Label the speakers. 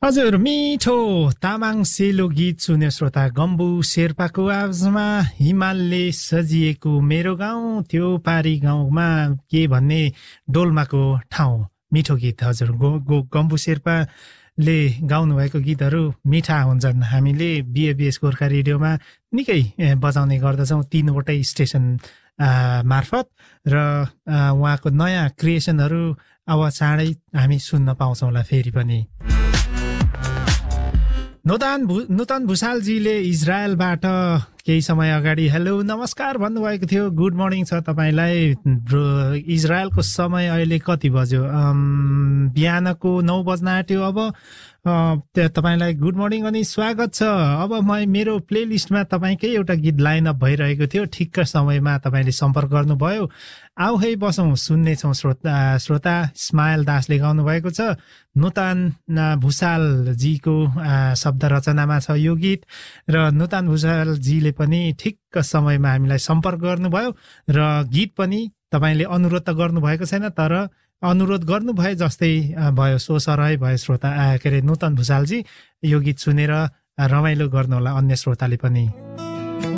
Speaker 1: हजुर मिठो तामाङ सेलो गीत सुन्यो श्रोता गम्बु शेर्पाको आवाजमा हिमालले सजिएको मेरो गाउँ त्यो पारी गाउँमा के भन्ने डोल्माको ठाउँ मिठो गीत हजुर गम्बु शेर्पाले गाउनु भएको गीतहरू मिठा हुन्छन् हामीले बिएबिएस गोर्खा रेडियोमा निकै बजाउने गर्दछौँ 3वटै स्टेसन मार्फत र उहाँको नयाँ क्रिएसनहरू अब चाँडै हामी सुन्न पाउँछौँला फेरि पनि नूतन भुसालजीले इजरायलबाट केही समय अगाडि हेलो नमस्कार भन्नुभएको थियो गुड मर्निङ छ तपाईलाई इजरायलको समय अहिले कति बज्यो बिहानको 9 बज्न आँट्यो अब तपाईलाई गुड मर्निङ अनि स्वागत छ अब मेरो प्लेलिस्टमा तपाईकै एउटा गीत लाइन अप भइरहेको थियो ठिक्क समयमा तपाईले सम्पर्क गर्नुभयो आउ है बसौं सुन्ने छौं श्रोता स्माइल दासले गाउनु भएको छ नूतन भुसाल जीको शब्द रचनामा छ यो गीत र नूतन भुसाल जीले पनि ठिक्क समयमा हामीलाई सम्पर्क गर्नुभयो र गीत पनि तपाईले अनुरोध त गर्नुभएको छैन तर अनुरोध गर्नु भए जस्तै भयो सो सरहै भयो श्रोता के अरे नूतन भुसालजी यो गीत सुनेर रमाइलो गर्नु होला अन्य श्रोताले पनि